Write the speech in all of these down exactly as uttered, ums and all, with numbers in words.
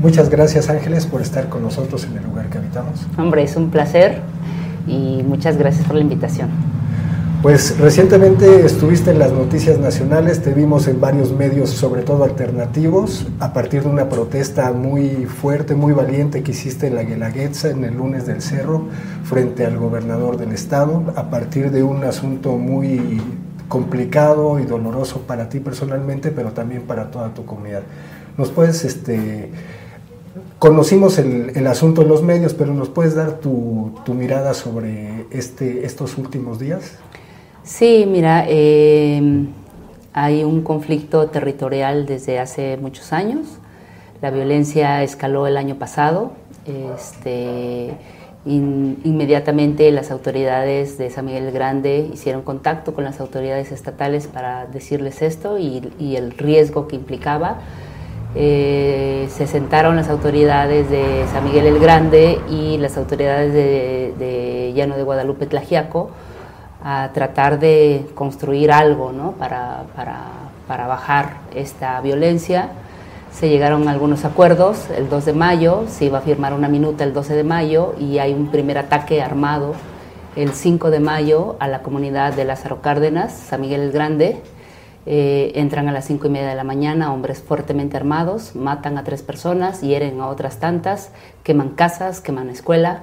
Muchas gracias, Ángeles, por estar con nosotros en el lugar que habitamos. Hombre, es un placer y muchas gracias por la invitación. Pues recientemente estuviste en las noticias nacionales, te vimos en varios medios, sobre todo alternativos, a partir de una protesta muy fuerte, muy valiente que hiciste en la Guelaguetza, en el lunes del Cerro, frente al gobernador del estado, a partir de un asunto muy complicado y doloroso para ti personalmente, pero también para toda tu comunidad. ¿Nos puedes, este, conocimos el, el asunto en los medios, pero nos puedes dar tu, tu mirada sobre este, estos últimos días? Sí, mira, eh, hay un conflicto territorial desde hace muchos años. La violencia escaló el año pasado. Este, in, inmediatamente las autoridades de San Miguel el Grande hicieron contacto con las autoridades estatales para decirles esto y, y el riesgo que implicaba. Eh, se sentaron las autoridades de San Miguel el Grande y las autoridades de, de Llano de Guadalupe, Tlaxiaco, a tratar de construir algo, ¿no? para, para, para bajar esta violencia. Se llegaron a algunos acuerdos. El dos de mayo se iba a firmar una minuta el doce de mayo y hay un primer ataque armado el cinco de mayo a la comunidad de Lázaro Cárdenas, San Miguel el Grande. Eh, entran a las cinco y media de la mañana hombres fuertemente armados, matan a tres personas, hieren a otras tantas, queman casas, queman escuela.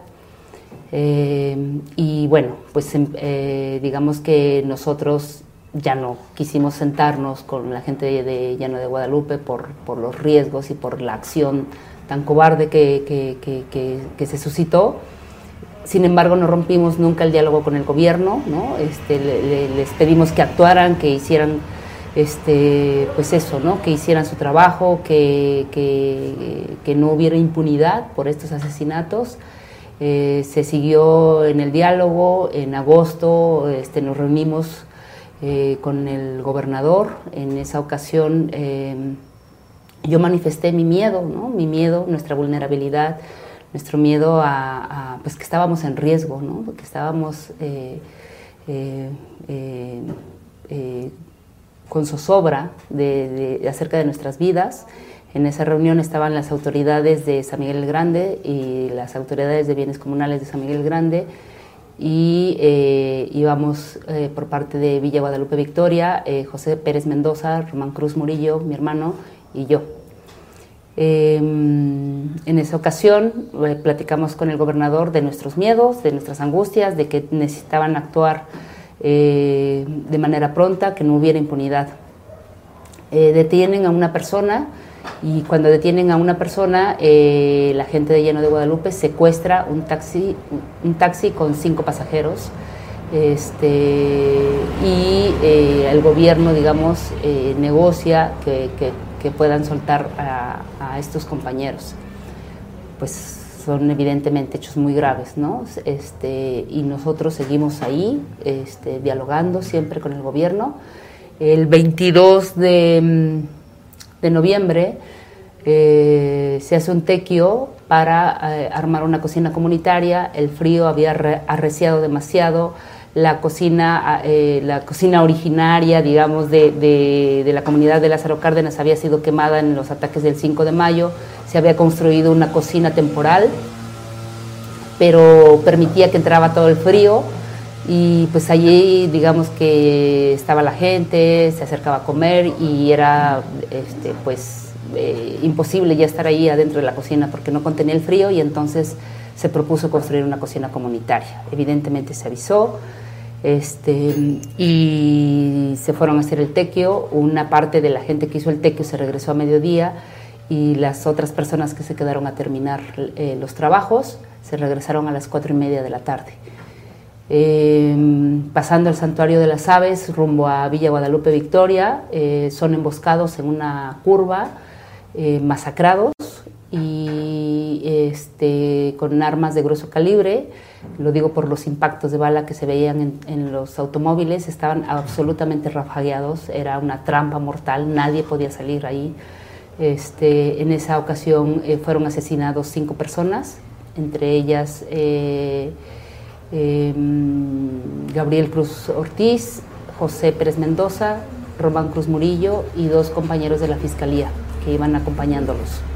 Eh, y bueno, pues eh, digamos que nosotros ya no quisimos sentarnos con la gente de, de Llano de Guadalupe por, por los riesgos y por la acción tan cobarde que, que, que, que, que se suscitó. Sin embargo, no rompimos nunca el diálogo con el gobierno, ¿no? Este, le, le, les pedimos que actuaran, que hicieran, este, pues eso, ¿no? Que hicieran su trabajo, que, que, que no hubiera impunidad por estos asesinatos. Eh, se siguió en el diálogo. En agosto este, nos reunimos eh, con el gobernador. En esa ocasión eh, yo manifesté mi miedo, ¿no? Mi miedo, nuestra vulnerabilidad, nuestro miedo a, a pues que estábamos en riesgo, ¿no? Que estábamos eh, eh, eh, eh, con zozobra de, de, de acerca de nuestras vidas. En esa reunión estaban las autoridades de San Miguel el Grande y las autoridades de bienes comunales de San Miguel el Grande y eh, íbamos eh, por parte de Villa Guadalupe Victoria, eh, José Pérez Mendoza, Román Cruz Murillo, mi hermano, y yo. Eh, en esa ocasión eh, platicamos con el gobernador de nuestros miedos, de nuestras angustias, de que necesitaban actuar eh, de manera pronta, que no hubiera impunidad. Eh, detienen a una persona. Y cuando detienen a una persona, eh, la gente de Llano de Guadalupe secuestra un taxi, un taxi con cinco pasajeros, este, y eh, el gobierno, digamos, eh, negocia que, que, que puedan soltar a, a estos compañeros. Pues son evidentemente hechos muy graves, ¿no? Este, y nosotros seguimos ahí, este, dialogando siempre con el gobierno. El veintidós de de noviembre eh, se hace un tequio para eh, armar una cocina comunitaria. El frío había re, arreciado demasiado. La cocina, eh, la cocina originaria, digamos, de, de, de la comunidad de Lázaro Cárdenas había sido quemada en los ataques del cinco de mayo. Se había construido una cocina temporal, pero permitía que entraba todo el frío. Y pues allí, digamos que estaba la gente, se acercaba a comer y era este, pues eh, imposible ya estar ahí adentro de la cocina porque no contenía el frío, y entonces se propuso construir una cocina comunitaria. Evidentemente se avisó este, y se fueron a hacer el tequio. Una parte de la gente que hizo el tequio se regresó a mediodía y las otras personas que se quedaron a terminar eh, los trabajos se regresaron a las cuatro y media de la tarde. Eh, pasando el Santuario de las Aves rumbo a Villa Guadalupe Victoria, eh, son emboscados en una curva, eh, masacrados y este, con armas de grueso calibre. Lo digo por los impactos de bala que se veían en, en los automóviles. Estaban absolutamente rafagueados, era una trampa mortal, nadie podía salir ahí. Este, en esa ocasión eh, fueron asesinados cinco personas, entre ellas eh, Eh, Gabriel Cruz Ortiz, José Pérez Mendoza, Román Cruz Murillo y dos compañeros de la Fiscalía que iban acompañándolos.